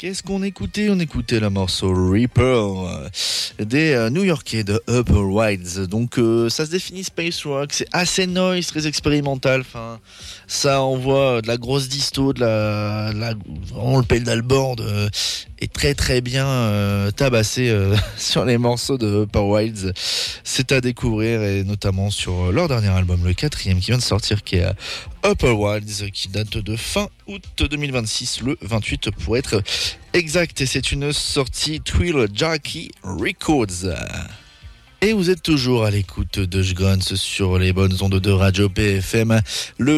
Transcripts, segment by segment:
Qu'est-ce qu'on écoutait? On écoutait le morceau Reaper des New-Yorkais de Upper Wilds. Donc ça se définit space rock, c'est assez noise, très expérimental. Enfin, ça envoie de la grosse disto, vraiment le pedalboard est très très bien tabassé sur les morceaux de Upper Wilds. C'est à découvrir et notamment sur leur dernier album, le 4e qui vient de sortir, qui est Upper Wilds, qui date de fin août 2026, le 28 pour être exact. Et c'est une sortie Thrill Jockey Records. Et vous êtes toujours à l'écoute de Jgrons sur les bonnes ondes de Radio PFM, le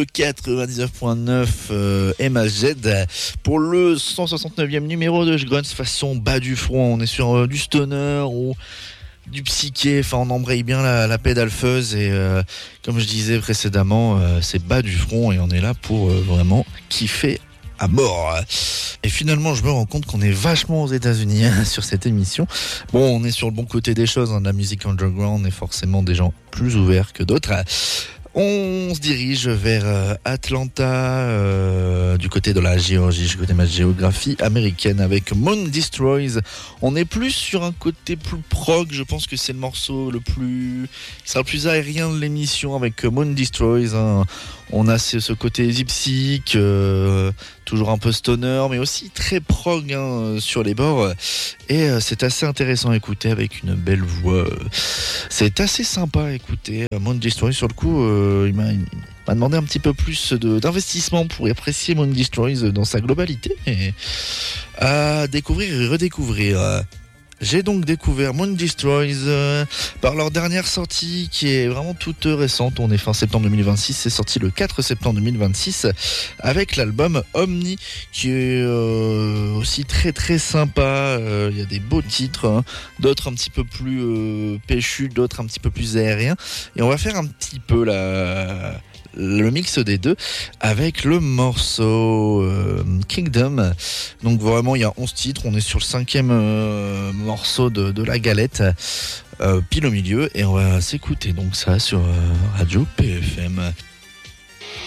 99.9 MHZ pour le 169e numéro de Jgrons façon bas du front. On est sur du stoner ou du psyché, enfin on embraye bien la pédale fuzz et comme je disais précédemment, c'est bas du front et on est là pour vraiment kiffer à mort. Et finalement, je me rends compte qu'on est vachement aux États-Unis sur cette émission. Bon, on est sur le bon côté des choses, de la musique underground, on est forcément des gens plus ouverts que d'autres. On se dirige vers Atlanta, du côté de la Géorgie, du côté de ma géographie américaine, avec Moon Destroys. On est plus sur un côté plus prog, je pense que c'est le morceau qui sera le plus aérien de l'émission avec Moon Destroys. On a ce côté zipsique, toujours un peu stoner, mais aussi très prog sur les bords. Et c'est assez intéressant à écouter avec une belle voix. C'est assez sympa à écouter. Moon Destroys, sur le coup, il m'a demandé un petit peu plus d'investissement pour apprécier Moon Destroys dans sa globalité. Et à découvrir et redécouvrir. J'ai donc découvert Moon Destroys par leur dernière sortie qui est vraiment toute récente. On est fin septembre 2026, c'est sorti le 4 septembre 2026 avec l'album Omni qui est aussi très très sympa. Il y a des beaux titres, d'autres un petit peu plus péchus, d'autres un petit peu plus aériens. Et on va faire un petit peu le mix des deux avec le morceau Kingdom. Donc vraiment il y a 11 titres, on est sur le 5e morceau de la galette, pile au milieu, et on va s'écouter donc ça sur Radio PFM.